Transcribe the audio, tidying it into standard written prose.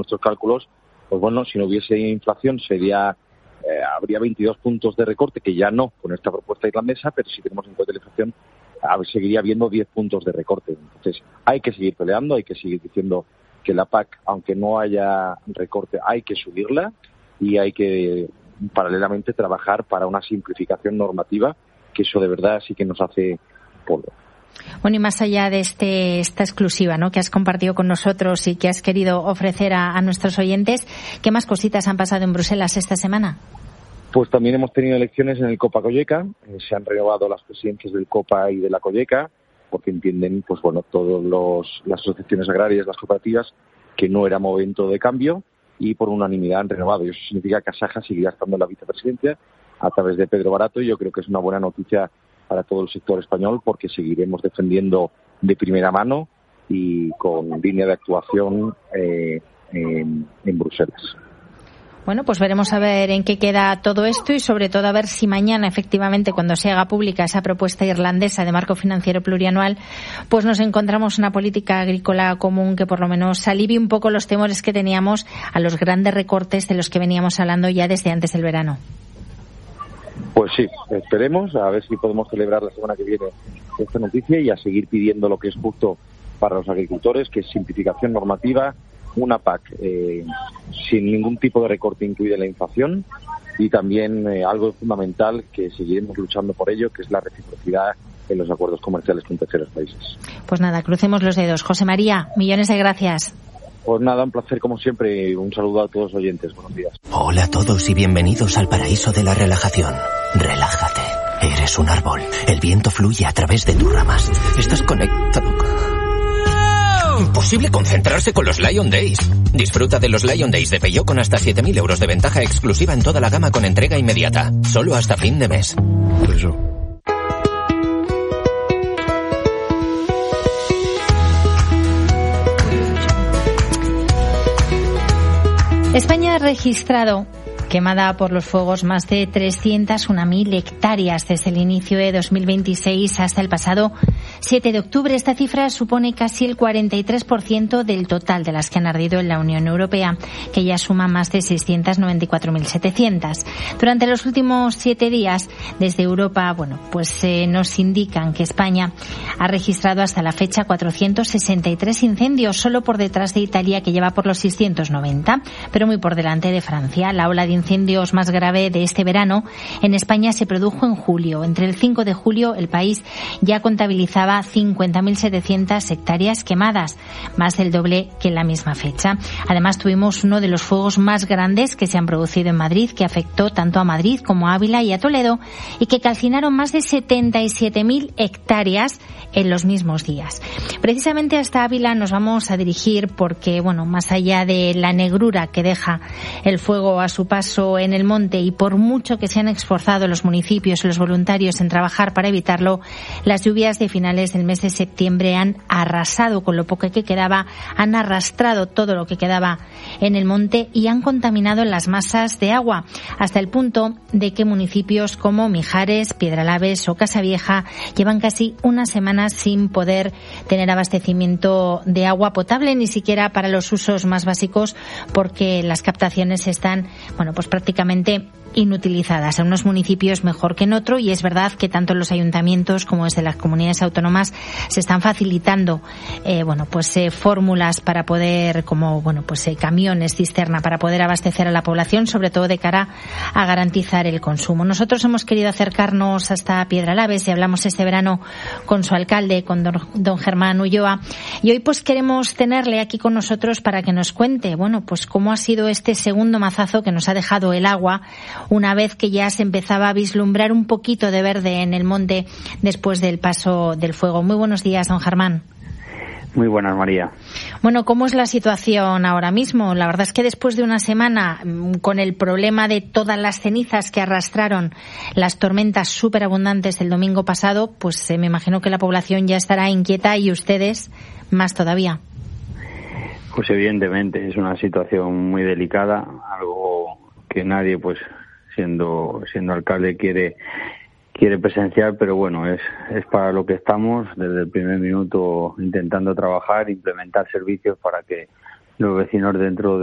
nuestros cálculos, pues bueno, si no hubiese inflación habría 22 puntos de recorte, que ya no con esta propuesta irlandesa, pero si tenemos en cuenta la inflación, seguiría habiendo 10 puntos de recorte. Entonces, hay que seguir peleando, hay que seguir diciendo que la PAC, aunque no haya recorte, hay que subirla y hay que paralelamente trabajar para una simplificación normativa, que eso de verdad sí que nos hace polvo. Bueno, y más allá de esta exclusiva, ¿no?, que has compartido con nosotros y que has querido ofrecer a nuestros oyentes, ¿qué más cositas han pasado en Bruselas esta semana? Pues también hemos tenido elecciones en el Copa Cogeca, se han renovado las presidencias del Copa y de la Cogeca, porque entienden, pues bueno, todas las asociaciones agrarias, las cooperativas, que no era momento de cambio, y por unanimidad han renovado. Y eso significa que Asaja seguirá estando en la vicepresidencia a través de Pedro Barato, y yo creo que es una buena noticia para todo el sector español, porque seguiremos defendiendo de primera mano y con línea de actuación en Bruselas. Bueno, pues veremos a ver en qué queda todo esto y sobre todo a ver si mañana, efectivamente, cuando se haga pública esa propuesta irlandesa de marco financiero plurianual, pues nos encontramos una política agrícola común que por lo menos alivie un poco los temores que teníamos a los grandes recortes de los que veníamos hablando ya desde antes del verano. Pues sí, esperemos a ver si podemos celebrar la semana que viene esta noticia y a seguir pidiendo lo que es justo para los agricultores, que es simplificación normativa, una PAC sin ningún tipo de recorte incluida la inflación, y también algo fundamental que seguiremos luchando por ello, que es la reciprocidad en los acuerdos comerciales con terceros países. Pues nada, crucemos los dedos. José María, millones de gracias. Pues nada, un placer como siempre y un saludo a todos los oyentes. Buenos días. Hola a todos y bienvenidos al paraíso de la relajación. Relájate. Eres un árbol. El viento fluye a través de tus ramas. Estás conectado. Imposible concentrarse con los Lion Days. Disfruta de los Lion Days de Peugeot con hasta 7.000 euros de ventaja exclusiva en toda la gama con entrega inmediata. Solo hasta fin de mes. Eso. España ha registrado quemada por los fuegos más de 301.000 hectáreas desde el inicio de 2026 hasta el pasado 7 de octubre. Esta cifra supone casi el 43% del total de las que han ardido en la Unión Europea, que ya suma más de 694.700. Durante los últimos 7 días, desde Europa, nos indican que España ha registrado hasta la fecha 463 incendios, solo por detrás de Italia, que lleva por los 690, pero muy por delante de Francia. La ola de incendios más grave de este verano en España se produjo en julio. Entre el 5 de julio el país ya contabilizaba 50.700 hectáreas quemadas, más del doble que en la misma fecha. Además, tuvimos uno de los fuegos más grandes que se han producido en Madrid, que afectó tanto a Madrid como a Ávila y a Toledo, y que calcinaron más de 77.000 hectáreas en los mismos días. Precisamente hasta Ávila nos vamos a dirigir porque, más allá de la negrura que deja el fuego a su paso en el monte, y por mucho que se han esforzado los municipios y los voluntarios en trabajar para evitarlo, las lluvias de finales del mes de septiembre han arrasado con lo poco que quedaba, han arrastrado todo lo que quedaba en el monte y han contaminado las masas de agua, hasta el punto de que municipios como Mijares, Piedralaves o Casavieja llevan casi una semana sin poder tener abastecimiento de agua potable, ni siquiera para los usos más básicos, porque las captaciones están, prácticamente inutilizadas. En unos municipios mejor que en otro, y es verdad que tanto en los ayuntamientos como desde las comunidades autónomas se están facilitando fórmulas para poder, camiones cisterna para poder abastecer a la población, sobre todo de cara a garantizar el consumo. Nosotros hemos querido acercarnos hasta Piedralaves y hablamos este verano con su alcalde, con don Germán Ulloa, y hoy queremos tenerle aquí con nosotros para que nos cuente cómo ha sido este segundo mazazo que nos ha dejado el agua, una vez que ya se empezaba a vislumbrar un poquito de verde en el monte después del paso del fuego. Muy buenos días, don Germán. Muy buenas, María. ¿Cómo es la situación ahora mismo? La verdad es que después de una semana con el problema de todas las cenizas que arrastraron las tormentas superabundantes del domingo pasado, me imagino que la población ya estará inquieta y ustedes más todavía. Pues evidentemente es una situación muy delicada, algo que nadie, siendo alcalde, quiere presenciar, pero es para lo que estamos desde el primer minuto, intentando trabajar, implementar servicios para que los vecinos dentro